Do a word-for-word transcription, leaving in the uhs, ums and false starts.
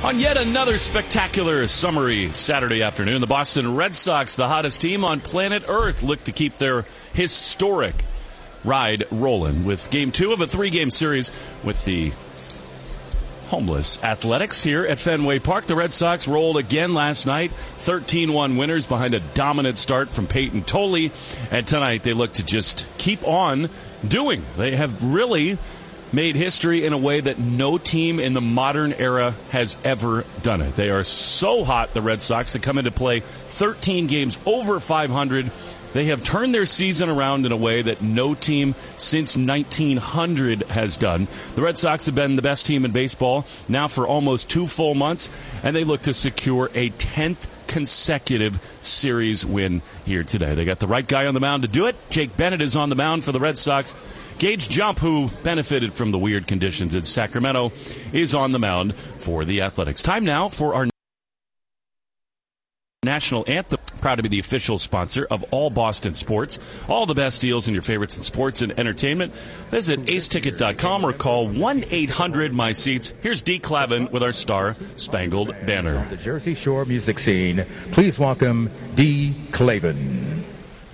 On yet another spectacular summery Saturday afternoon, the Boston Red Sox, the hottest team on planet Earth, look to keep their historic ride rolling with game two of a three-game series with the homeless Athletics here at Fenway Park. The Red Sox rolled again last night, thirteen one winners behind a dominant start from Peyton Tolley. And tonight they look to just keep on doing. They have really made history in a way that no team in the modern era has ever done it. They are so hot, the Red Sox, to come into play thirteen games over five hundred. They have turned their season around in a way that no team since nineteen hundred has done. The Red Sox have been the best team in baseball now for almost two full months, and they look to secure a tenth consecutive series win here today. They got the right guy on the mound to do it. Jake Bennett is on the mound for the Red Sox. Gage Jump, who benefited from the weird conditions in Sacramento, is on the mound for the Athletics. Time now for our national anthem. Proud to be the official sponsor of all Boston sports. All the best deals in your favorites in sports and entertainment. Visit ace ticket dot com or call one eight hundred my seats. Here's Dee Clavin with our Star Spangled Banner. The Jersey Shore music scene, please welcome Dee Clavin.